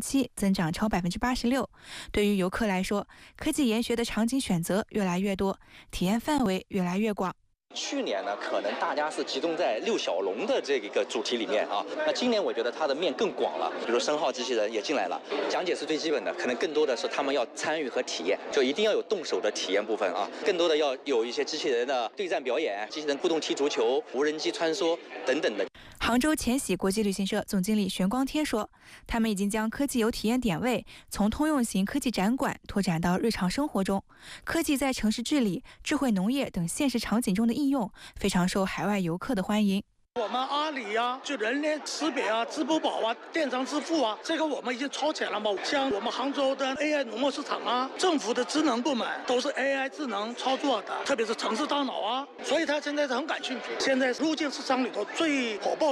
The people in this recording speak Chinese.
7%，增长超86%。对于游客来说，科技研学的场景选择越来越多，体验范围越来越广。 去年呢，可能大家是集中在六小龙的这个主题里面啊，那今年我觉得它的面更广了，比如声号机器人也进来了，讲解是最基本的，可能更多的是他们要参与和体验，就一定要有动手的体验部分啊，更多的要有一些机器人的对战表演，机器人互动踢足球、无人机穿梭等等的。 杭州千禧国际旅行社总经理玄光贴说，他们已经将科技游体验点位从通用型科技展馆拓展到日常生活中，科技在城市治理、智慧农业等现实场景中的应用非常受海外游客的欢迎。 我们阿里啊，就人脸识别啊、支付宝啊、电商支付啊，这个我们已经超前了嘛。像我们杭州的 AI 农贸市场啊，政府的智能部门都是 AI 智能操作的，特别是城市大脑啊，所以他现在是很感兴趣。现在入境市场里头最火爆